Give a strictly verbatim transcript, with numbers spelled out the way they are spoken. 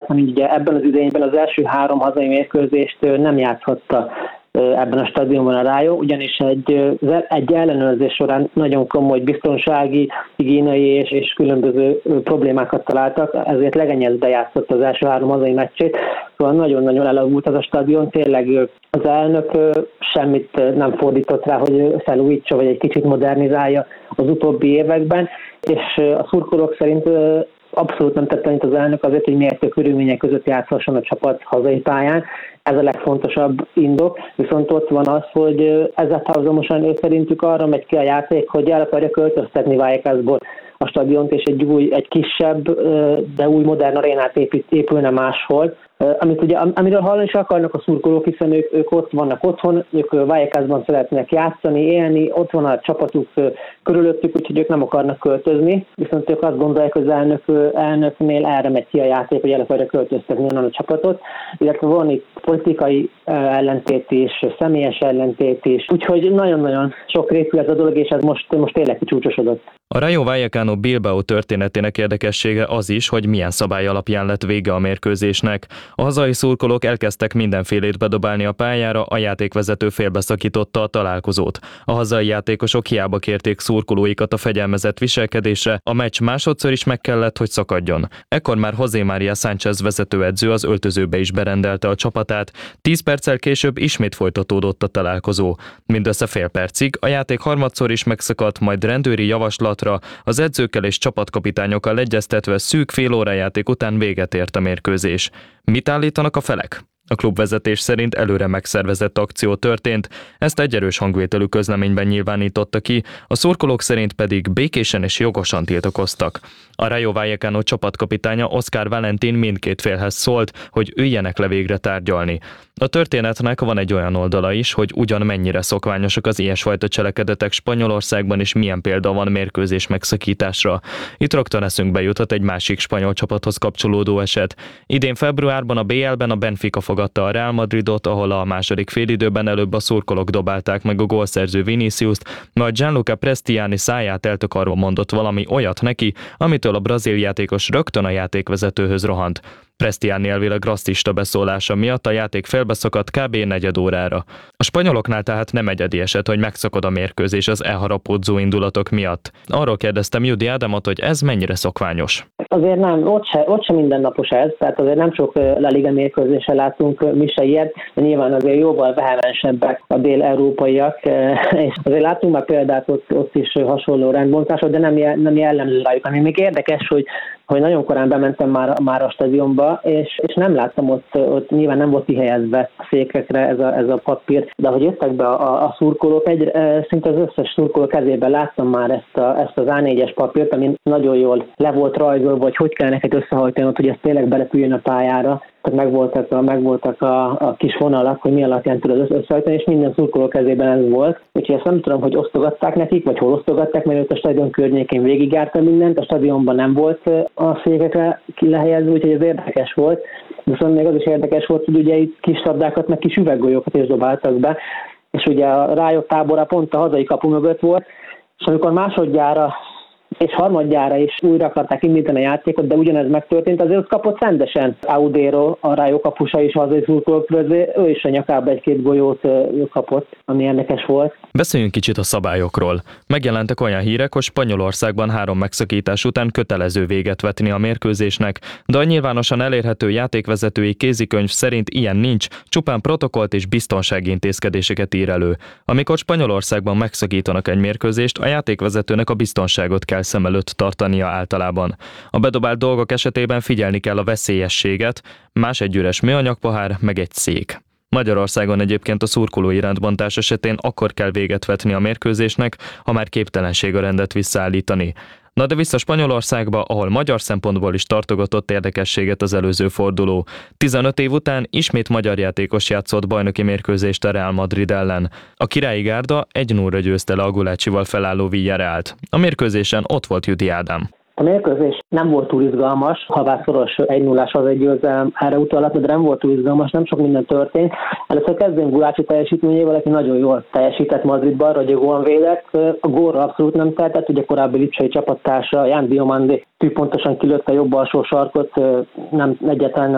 ami ugye ebben az idényben az első három hazai mérkőzést nem játszhatta ebben a stadionban a Rayo, ugyanis egy, egy ellenőrzés során nagyon komoly biztonsági, higiéniai és, és különböző problémákat találtak, ezért Legenyezbe játszott az első három hazai meccsét, szóval nagyon-nagyon elavult az a stadion, tényleg az elnök semmit nem fordított rá, hogy felújítsa, vagy egy kicsit modernizálja az utóbbi években, és a szurkolók szerint abszolút nem tette annyit az elnök azért, hogy mértő körülmények között játszhasson a csapat hazai pályán. Ez a legfontosabb indok, viszont ott van az, hogy ezzel párhuzamosan ő szerintük arra megy ki a játék, hogy el akarja költöztetni Vallecasból a stadiont, és egy új, egy kisebb, de új modern arénát épít, épülne máshol. Amit ugye, amiről hallani is akarnak a szurkolók, hiszen ők, ők ott vannak otthon, ők Vallecasban szeretnének játszani, élni, ott van a csapatuk körülöttük, úgyhogy ők nem akarnak költözni, viszont ők azt gondolják, hogy az elnök, elnöknél erre megy ki a játék, hogy el akarja költöztetni onnan a csapatot, illetve van itt politikai ellentét is, személyes ellentét is, úgyhogy nagyon-nagyon sok rétű ez a dolog, és ez most, most tényleg kicsúcsosodott. A Rayo Vallecano Bilbao történetének érdekessége az is, hogy milyen szabály alapján lett vége a mérkőzésnek. A hazai szurkolók elkezdtek mindenfélét bedobálni a pályára, a játékvezető félbeszakította a találkozót. A hazai játékosok hiába kérték szurkolóikat a fegyelmezett viselkedésre, a meccs másodszor is meg kellett, hogy szakadjon. Ekkor már José María Sánchez vezetőedző az öltözőbe is berendelte a csapatát, tíz perccel később ismét folytatódott a találkozó. Mindössze fél percig a játék harmadszor is megszakadt, majd rendőri javaslat az edzőkkel és csapatkapitányokkal egyeztetve szűk fél órajáték után véget ért a mérkőzés. Mit állítanak a felek? A klubvezetés szerint előre megszervezett akció történt, ezt egy erős hangvételű közleményben nyilvánította ki, a szurkolók szerint pedig békésen és jogosan tiltakoztak. A Rayo Vallecano csapatkapitánya Oscar Valentin mindkét félhez szólt, hogy üljenek le végre tárgyalni. A történetnek van egy olyan oldala is, hogy ugyan mennyire szokványosak az ilyesfajta cselekedetek Spanyolországban, és milyen példa van mérkőzés megszakításra. Itt rögtön eszünkbe juthat egy másik spanyol csapathoz kapcsolódó eset. Idén februárban a bé el-ben a Benfica fogadta a Real Madridot, ahol a második félidőben előbb a szurkolók dobálták meg a gólszerző Viniciust, majd Gianluca Prestiani száját eltakarva mondott valami olyat neki, amitől a brazil játékos rögtön a játékvezetőhöz rohant. Prestiani elvileg rasszista beszólása miatt a játék félbeszakadt kb. Negyed órára. A spanyoloknál tehát nem egyedi eset, hogy megszakad a mérkőzés az elharapódzó indulatok miatt. Arról kérdeztem Judi Ádámot, hogy ez mennyire szokványos. Azért nem, ott se, ott se mindennapos ez, tehát azért nem sok La Liga mérkőzéssel látunk mi se ilyet, de nyilván azért jóval vehemensebbek a dél-európaiak, és azért látunk már példát ott, ott is hasonló rendbontások, de nem, nem jellemző rájuk. Ami még érdekes, hogy hogy nagyon korán bementem már, már a stadionba, és, és nem láttam ott, ott nyilván nem volt kihelyezve a székekre ez a, ez a papír, de ahogy jöttek be a, a szurkolók, egy, e, szinte az összes szurkoló kezében láttam már ezt, a, ezt az á négyes papírt, ami nagyon jól le volt rajzolva, hogy hogy kell neked összehajtanod, hogy ez tényleg belepüljön a pályára. Tehát megvoltak a, megvoltak a, a kis vonalak, hogy mi alapján tudod összehajtani, és minden szurkoló kezében ez volt. Úgyhogy ezt nem tudom, hogy osztogatták nekik, vagy hol osztogatták, mert ott a stadion környékén végigjártam mindent, a stadionban nem volt a székekre lehelyezve, úgyhogy ez érdekes volt. Viszont még az is érdekes volt, hogy ugye itt kis labdákat, meg kis üveggolyókat is dobáltak be, és ugye a Rayo tábora pont a hazai kapu mögött volt, és amikor másodjára és harmadjára is újra akarták indítani a játékot, de ugyanez megtörtént, azért ott kapott rendesen Audero, a Rayo kapusa is hazai szurkolók közé, ő is a nyakába egy-két golyót kapott, ami érdekes volt. Beszéljünk kicsit a szabályokról. Megjelentek olyan hírek, hogy Spanyolországban három megszakítás után kötelező véget vetni a mérkőzésnek, de a nyilvánosan elérhető játékvezetői kézikönyv szerint ilyen nincs, csupán protokollt és biztonsági intézkedéseket ír elő. Amikor Spanyolországban megszakítanak egy mérkőzést, a játékvezetőnek a biztonságot kell szem előtt tartania általában. A bedobált dolgok esetében figyelni kell a veszélyességet, más egy üres műanyagpohár, meg egy szék. Magyarországon egyébként a szurkolói rendbontás esetén akkor kell véget vetni a mérkőzésnek, ha már képtelenség a rendet visszaállítani. Na de vissza Spanyolországba, ahol magyar szempontból is tartogatott érdekességet az előző forduló. tizenöt év után ismét magyar játékos játszott bajnoki mérkőzést a Real Madrid ellen. A királyi gárda egy nullra győzte le a Gulácsival felálló Villarealt. A mérkőzésen ott volt Judi Ádám. A mérkőzés nem volt túl izgalmas, ha bár szoros egy nullás az egy győzelem erre utalhat, de nem volt túl izgalmas, nem sok minden történt. Először kezdünk Gulácsi teljesítményével, aki nagyon jól teljesített Madridban, ragyogóan védett. A gólra abszolút nem tehetett, ugye korábbi lipcsei csapattársa Jan Diomande tűpontosan kilőtte jobb alsó sarkot, nem egyáltalán